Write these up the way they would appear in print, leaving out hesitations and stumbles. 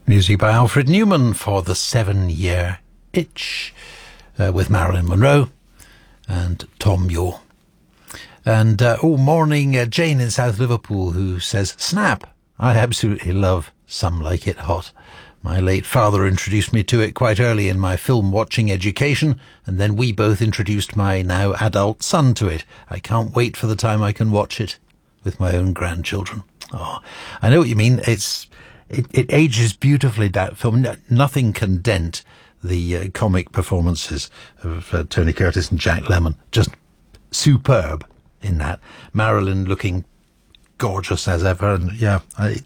Music by Alfred Newman for The 7-Year Itch with Marilyn Monroe and Tom York. And morning, Jane in South Liverpool, who says, Snap, I absolutely love Some Like It Hot. My late father introduced me to it quite early in my film watching education, and then we both introduced my now adult son to it. I can't wait for the time I can watch it with my own grandchildren. Oh, I know what you mean. It ages beautifully, that film. Nothing can dent the comic performances of Tony Curtis and Jack Lemmon. Just superb in that. Marilyn looking gorgeous as ever. And yeah,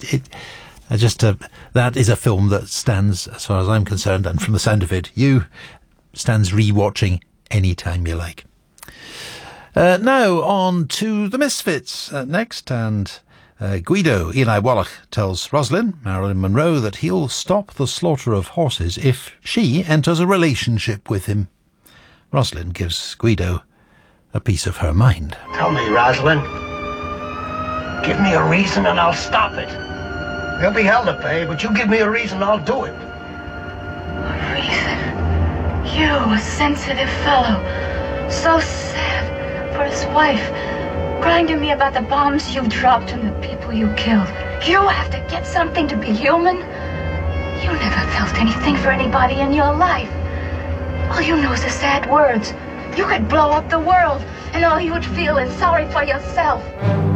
that is a film that stands, as far as I'm concerned, and from the sound of it, stands re-watching anytime you like. Now on to the Misfits next, and Guido, Eli Wallach, tells Rosalind, Marilyn Monroe, that he'll stop the slaughter of horses if she enters a relationship with him. Rosalind gives Guido a piece of her mind. Tell me, Rosalind. Give me a reason and I'll stop it. There'll be hell to pay, but you give me a reason, I'll do it. A reason? You, a sensitive fellow, so sad for his wife, crying to me about the bombs you dropped and the people you killed. You have to get something to be human? You never felt anything for anybody in your life. All you know is the sad words. You could blow up the world, and all you would feel is sorry for yourself.